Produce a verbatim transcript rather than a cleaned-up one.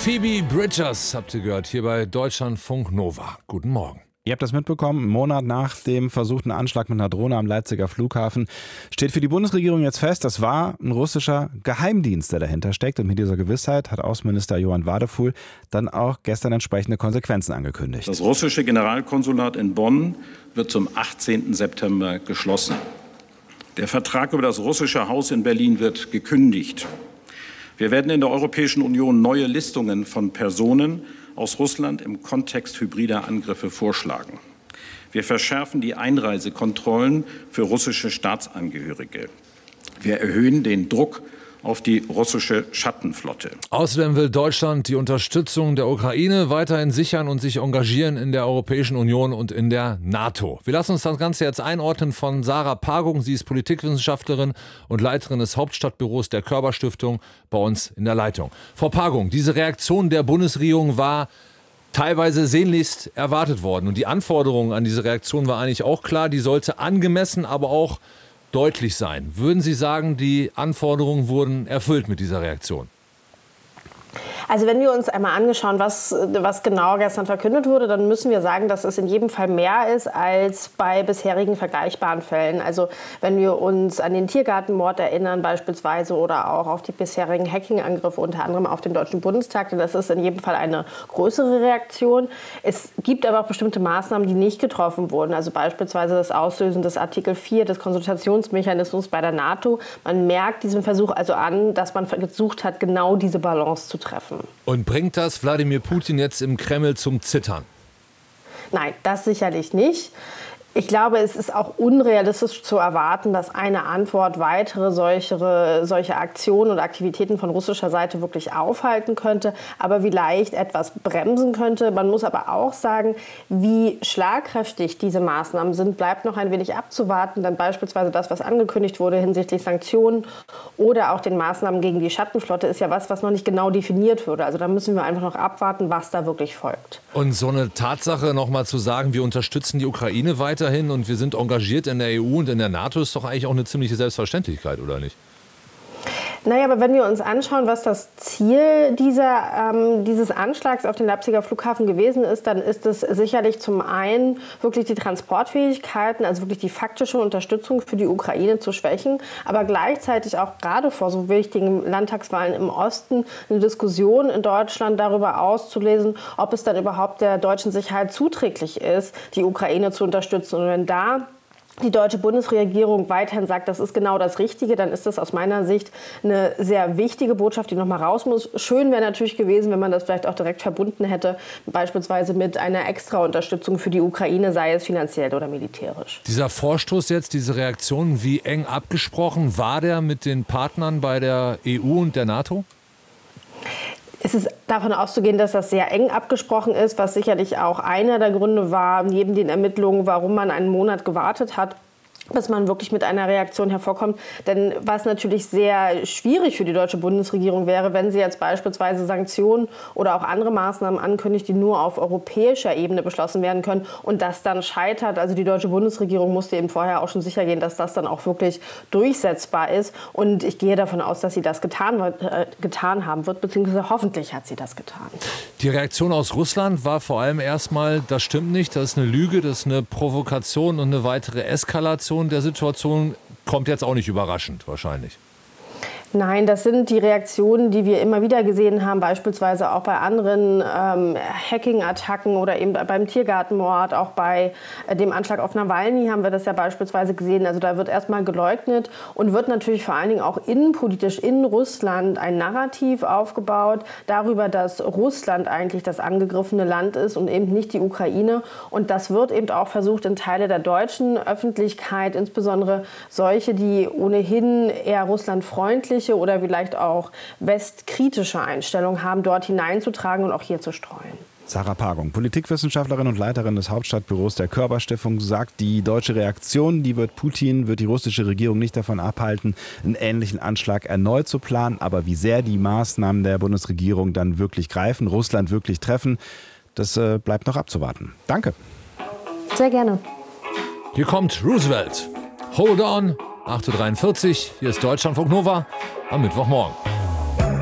Phoebe Bridgers habt ihr gehört, hier bei Deutschlandfunk Nova. Guten Morgen. Ihr habt das mitbekommen, einen Monat nach dem versuchten Anschlag mit einer Drohne am Leipziger Flughafen steht für die Bundesregierung jetzt fest, das war ein russischer Geheimdienst, der dahinter steckt. Und mit dieser Gewissheit hat Außenminister Johann Wadefuhl dann auch gestern entsprechende Konsequenzen angekündigt. Das russische Generalkonsulat in Bonn wird zum achtzehnten September geschlossen. Der Vertrag über das russische Haus in Berlin wird gekündigt. Wir werden in der Europäischen Union neue Listungen von Personen aus Russland im Kontext hybrider Angriffe vorschlagen. Wir verschärfen die Einreisekontrollen für russische Staatsangehörige. Wir erhöhen den Druck auf die russische Schattenflotte. Außerdem will Deutschland die Unterstützung der Ukraine weiterhin sichern und sich engagieren in der Europäischen Union und in der NATO. Wir lassen uns das Ganze jetzt einordnen von Sarah Pagung. Sie ist Politikwissenschaftlerin und Leiterin des Hauptstadtbüros der Körber-Stiftung bei uns in der Leitung. Frau Pagung, diese Reaktion der Bundesregierung war teilweise sehnlichst erwartet worden. Und die Anforderung an diese Reaktion war eigentlich auch klar. Die sollte angemessen, aber auch deutlich sein. Würden Sie sagen, die Anforderungen wurden erfüllt mit dieser Reaktion? Also wenn wir uns einmal angeschauen, was, was genau gestern verkündet wurde, dann müssen wir sagen, dass es in jedem Fall mehr ist als bei bisherigen vergleichbaren Fällen. Also wenn wir uns an den Tiergartenmord erinnern beispielsweise oder auch auf die bisherigen Hacking-Angriffe, unter anderem auf den Deutschen Bundestag, das ist in jedem Fall eine größere Reaktion. Es gibt aber auch bestimmte Maßnahmen, die nicht getroffen wurden. Also beispielsweise das Auslösen des Artikel vier des Konsultationsmechanismus bei der NATO. Man merkt diesem Versuch also an, dass man versucht hat, genau diese Balance zu treffen. Und bringt das Wladimir Putin jetzt im Kreml zum Zittern? Nein, das sicherlich nicht. Ich glaube, es ist auch unrealistisch zu erwarten, dass eine Antwort weitere solche, solche Aktionen und Aktivitäten von russischer Seite wirklich aufhalten könnte, aber vielleicht etwas bremsen könnte. Man muss aber auch sagen, wie schlagkräftig diese Maßnahmen sind, bleibt noch ein wenig abzuwarten. Dann beispielsweise das, was angekündigt wurde hinsichtlich Sanktionen oder auch den Maßnahmen gegen die Schattenflotte, ist ja was, was noch nicht genau definiert wurde. Also da müssen wir einfach noch abwarten, was da wirklich folgt. Und so eine Tatsache noch mal zu sagen, wir unterstützen die Ukraine weiter, und wir sind engagiert in der E U und in der NATO, ist doch eigentlich auch eine ziemliche Selbstverständlichkeit, oder nicht? Naja, aber wenn wir uns anschauen, was das Ziel dieser, ähm, dieses Anschlags auf den Leipziger Flughafen gewesen ist, dann ist es sicherlich zum einen wirklich die Transportfähigkeiten, also wirklich die faktische Unterstützung für die Ukraine zu schwächen, aber gleichzeitig auch gerade vor so wichtigen Landtagswahlen im Osten eine Diskussion in Deutschland darüber auszulesen, ob es dann überhaupt der deutschen Sicherheit zuträglich ist, die Ukraine zu unterstützen. Und wenn da die deutsche Bundesregierung weiterhin sagt, das ist genau das Richtige, dann ist das aus meiner Sicht eine sehr wichtige Botschaft, die noch mal raus muss. Schön wäre natürlich gewesen, wenn man das vielleicht auch direkt verbunden hätte, beispielsweise mit einer extra Unterstützung für die Ukraine, sei es finanziell oder militärisch. Dieser Vorstoß jetzt, diese Reaktion, wie eng abgesprochen war der mit den Partnern bei der E U und der NATO? Es ist davon auszugehen, dass das sehr eng abgesprochen ist, was sicherlich auch einer der Gründe war, neben den Ermittlungen, warum man einen Monat gewartet hat, bis man wirklich mit einer Reaktion hervorkommt. Denn was natürlich sehr schwierig für die deutsche Bundesregierung wäre, wenn sie jetzt beispielsweise Sanktionen oder auch andere Maßnahmen ankündigt, die nur auf europäischer Ebene beschlossen werden können und das dann scheitert. Also die deutsche Bundesregierung musste eben vorher auch schon sicher gehen, dass das dann auch wirklich durchsetzbar ist. Und ich gehe davon aus, dass sie das getan, äh, getan haben wird, beziehungsweise hoffentlich hat sie das getan. Die Reaktion aus Russland war vor allem erstmal, das stimmt nicht, das ist eine Lüge, das ist eine Provokation und eine weitere Eskalation der Situation, kommt jetzt auch nicht überraschend wahrscheinlich. Nein, das sind die Reaktionen, die wir immer wieder gesehen haben, beispielsweise auch bei anderen ähm, Hacking-Attacken oder eben beim Tiergartenmord, auch bei äh, dem Anschlag auf Nawalny haben wir das ja beispielsweise gesehen. Also da wird erstmal geleugnet und wird natürlich vor allen Dingen auch innenpolitisch in Russland ein Narrativ aufgebaut darüber, dass Russland eigentlich das angegriffene Land ist und eben nicht die Ukraine. Und das wird eben auch versucht, in Teile der deutschen Öffentlichkeit, insbesondere solche, die ohnehin eher russlandfreundlich oder vielleicht auch westkritische Einstellungen haben, dort hineinzutragen und auch hier zu streuen. Sarah Pagung, Politikwissenschaftlerin und Leiterin des Hauptstadtbüros der Körber-Stiftung, sagt, die deutsche Reaktion, die wird Putin, wird die russische Regierung nicht davon abhalten, einen ähnlichen Anschlag erneut zu planen. Aber wie sehr die Maßnahmen der Bundesregierung dann wirklich greifen, Russland wirklich treffen, das äh, bleibt noch abzuwarten. Danke. Sehr gerne. Hier kommt Roosevelt. Hold on. acht Uhr dreiundvierzig, hier ist Deutschlandfunk Nova am Mittwochmorgen.